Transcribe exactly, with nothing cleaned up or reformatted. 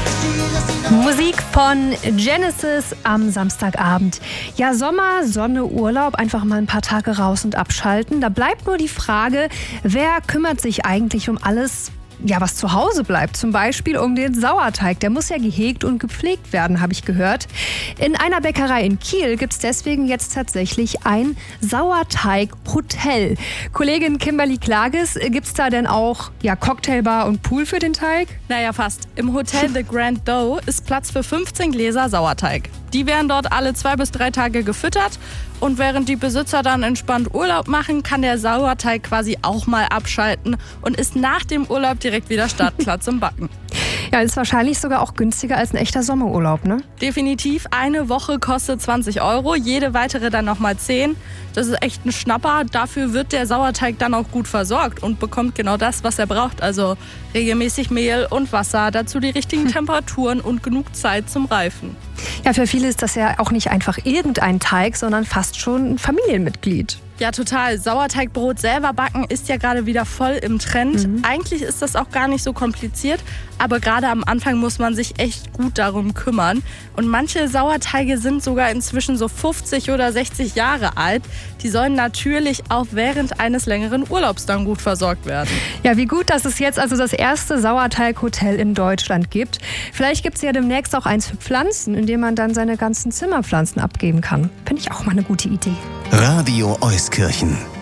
Musik von Genesis am Samstagabend. Ja, Sommer, Sonne, Urlaub, einfach mal ein paar Tage raus und abschalten. Da bleibt nur die Frage, wer kümmert sich eigentlich um alles, ja, was zu Hause bleibt? Zum Beispiel um den Sauerteig. Der muss ja gehegt und gepflegt werden, habe ich gehört. In einer Bäckerei in Kiel gibt es deswegen jetzt tatsächlich ein Sauerteig-Hotel. Kollegin Kimberly Klages, gibt es da denn auch ja, Cocktailbar und Pool für den Teig? Naja, fast. Im Hotel The Grand Doe ist Platz für fünfzehn Gläser Sauerteig. Die werden dort alle zwei bis drei Tage gefüttert. Und während die Besitzer dann entspannt Urlaub machen, kann der Sauerteig quasi auch mal abschalten und ist nach dem Urlaub direkt wieder startklar zum Backen. Ja, ist wahrscheinlich sogar auch günstiger als ein echter Sommerurlaub, ne? Definitiv. Eine Woche kostet zwanzig Euro, jede weitere dann nochmal zehn. Das ist echt ein Schnapper. Dafür wird der Sauerteig dann auch gut versorgt und bekommt genau das, was er braucht. Also regelmäßig Mehl und Wasser, dazu die richtigen Temperaturen und genug Zeit zum Reifen. Ja, für viele ist das ja auch nicht einfach irgendein Teig, sondern fast schon ein Familienmitglied. Ja, total. Sauerteigbrot selber backen ist ja gerade wieder voll im Trend. Mhm. Eigentlich ist das auch gar nicht so kompliziert, aber gerade am Anfang muss man sich echt gut darum kümmern. Und manche Sauerteige sind sogar inzwischen so fünfzig oder sechzig Jahre alt. Die sollen natürlich auch während eines längeren Urlaubs dann gut versorgt werden. Ja, wie gut, dass es jetzt also das erste Sauerteig-Hotel in Deutschland gibt. Vielleicht gibt es ja demnächst auch eins für Pflanzen, in dem man dann seine ganzen Zimmerpflanzen abgeben kann. Finde ich auch mal eine gute Idee. Radio Euskirchen.